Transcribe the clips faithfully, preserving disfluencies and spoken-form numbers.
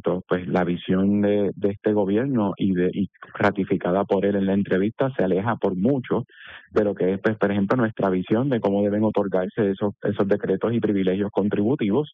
momento, pues la visión de, de este gobierno y, de, y ratificada por él en la entrevista se aleja por mucho de lo que es, pues, por ejemplo, nuestra visión de cómo deben otorgarse esos, esos decretos y privilegios contributivos.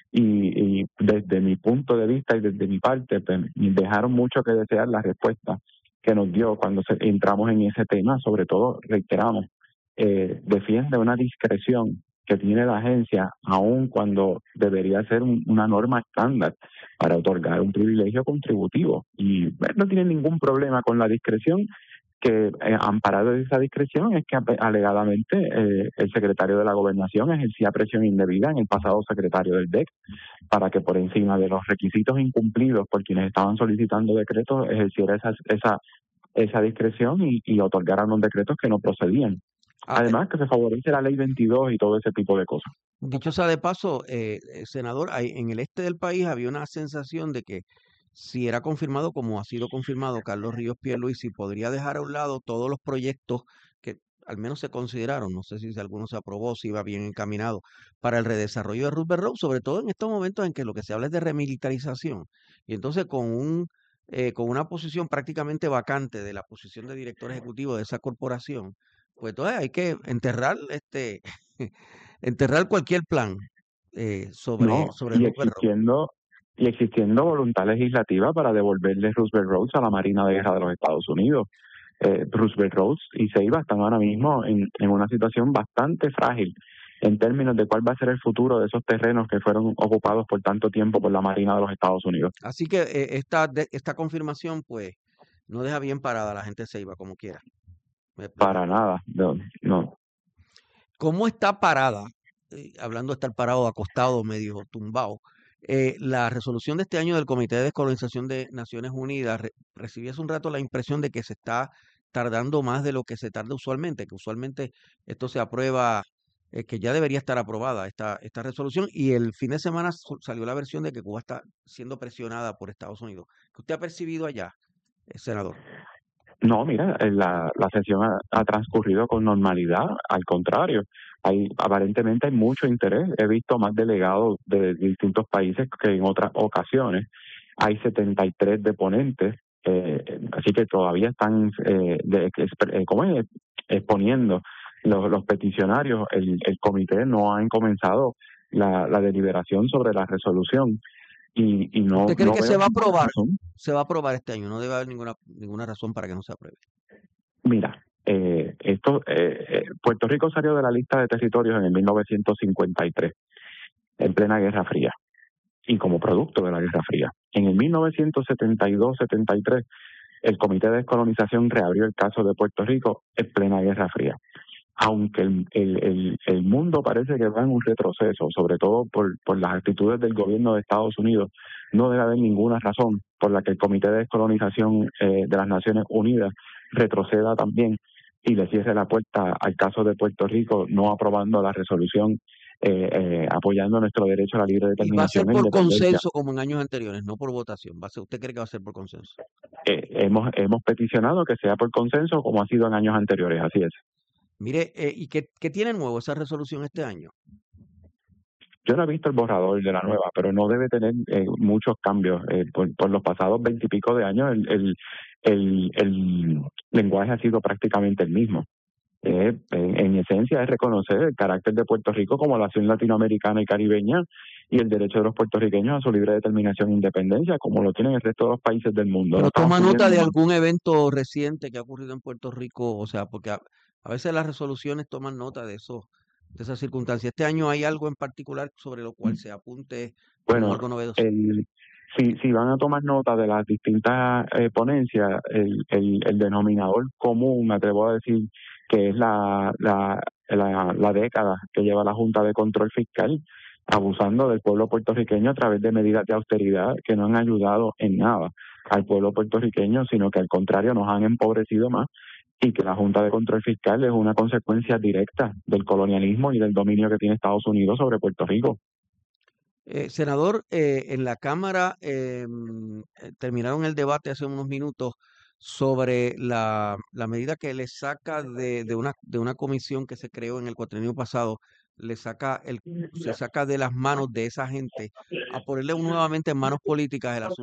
Y, y desde mi punto de vista y desde mi parte, pues, dejaron mucho que desear la respuesta que nos dio cuando se, entramos en ese tema. Sobre todo, reiteramos, eh, defiende una discreción que tiene la agencia, aun cuando debería ser un, una norma estándar para otorgar un privilegio contributivo. Y bueno, no tiene ningún problema con la discreción, que eh, amparado de esa discreción es que alegadamente eh, el secretario de la Gobernación ejercía presión indebida en el pasado secretario del D E C para que por encima de los requisitos incumplidos por quienes estaban solicitando decretos ejerciera esa esa esa discreción y, y otorgara unos decretos que no procedían. Ah, Además, que se favorece la ley veintidós y todo ese tipo de cosas. dicho sea de paso, eh, eh, senador, hay- en el este del país había una sensación de que si era confirmado, como ha sido confirmado, Carlos Ríos Pierluisi podría dejar a un lado todos los proyectos que al menos se consideraron, no sé si alguno se aprobó, si iba bien encaminado, para el redesarrollo de Roosevelt Road, sobre todo en estos momentos en que lo que se habla es de remilitarización. Y entonces con un, eh, con una posición prácticamente vacante de la posición de director ejecutivo de esa corporación, pues entonces hay que enterrar este enterrar cualquier plan eh, sobre, No, sobre y Roosevelt Road. existiendo y existiendo voluntad legislativa para devolverle Roosevelt Roads a la Marina de Guerra de los Estados Unidos. Eh, Roosevelt Roads y Ceiba están ahora mismo en, en una situación bastante frágil en términos de cuál va a ser el futuro de esos terrenos que fueron ocupados por tanto tiempo por la Marina de los Estados Unidos. Así que eh, esta, de- esta confirmación, pues, no deja bien parada a la gente de Ceiba, como quiera. Me Para preocupa. nada, no, no. ¿Cómo está parada? Eh, hablando de estar parado, acostado, medio tumbado. Eh, la resolución de este año del Comité de Descolonización de Naciones Unidas, re- recibí hace un rato la impresión de que se está tardando más de lo que se tarda usualmente, que usualmente esto se aprueba, eh, que ya debería estar aprobada esta, esta resolución, y el fin de semana su- salió la versión de que Cuba está siendo presionada por Estados Unidos. ¿Qué usted ha percibido allá, eh, senador? No, mira, eh, la, la sesión ha, ha transcurrido con normalidad, al contrario, hay aparentemente hay mucho interés. He visto más delegados de distintos países que en otras ocasiones. Hay setenta y tres deponentes, eh, así que todavía están eh, de, exp- eh, ¿cómo es? exponiendo los, los peticionarios. El, el comité no ha comenzado la, la deliberación sobre la resolución y, y no, ¿Usted cree no que veo se va a ninguna aprobar? razón. Se va a aprobar este año, no debe haber ninguna, ninguna razón para que no se apruebe. Mira, eh, esto, eh, eh, Puerto Rico salió de la lista de territorios en el mil novecientos cincuenta y tres, en plena Guerra Fría, y como producto de la Guerra Fría. En el mil novecientos setenta y dos setenta y tres, el Comité de Descolonización reabrió el caso de Puerto Rico en plena Guerra Fría. Aunque el, el, el, el mundo parece que va en un retroceso, sobre todo por, por las actitudes del gobierno de Estados Unidos, no debe haber ninguna razón por la que el Comité de Descolonización eh, de las Naciones Unidas retroceda también y le cierre la puerta al caso de Puerto Rico, no aprobando la resolución, eh, eh, apoyando nuestro derecho a la libre Y va a ser determinación e por independencia. consenso como en años anteriores, no por votación. Va a ser, ¿usted cree que va a ser por consenso? Eh, hemos, hemos peticionado que sea por consenso, como ha sido en años anteriores, así es. Mire, eh, ¿y qué, qué tiene nuevo esa resolución este año? Yo no he visto el borrador de la nueva, pero no debe tener eh, muchos cambios. Eh, por, por los pasados veintipico de años, el, el, el, el lenguaje ha sido prácticamente el mismo. Eh, en, en esencia es reconocer el carácter de Puerto Rico como nación latinoamericana y caribeña y el derecho de los puertorriqueños a su libre determinación e independencia, como lo tienen el resto de los países del mundo. No Pero estamos toma nota pidiendo de más. algún evento reciente que ha ocurrido en Puerto Rico, o sea, porque a, a veces las resoluciones toman nota de eso, de esas circunstancias. Este año hay algo en particular sobre lo cual se apunte como Bueno, algo novedoso. el, si, si van a tomar nota de las distintas eh, ponencias, el, el, el denominador común, me atrevo a decir, que es la, la, la, la década que lleva la Junta de Control Fiscal, abusando del pueblo puertorriqueño a través de medidas de austeridad que no han ayudado en nada al pueblo puertorriqueño, sino que al contrario nos han empobrecido más, y que la Junta de Control Fiscal es una consecuencia directa del colonialismo y del dominio que tiene Estados Unidos sobre Puerto Rico. Eh, senador, eh, en la Cámara eh, mm, eh, terminaron el debate hace unos minutos sobre la, la medida que le saca de, de una, de una comisión que se creó en el cuatrienio pasado, le saca el, se saca de las manos de esa gente a ponerle nuevamente en manos políticas el asunto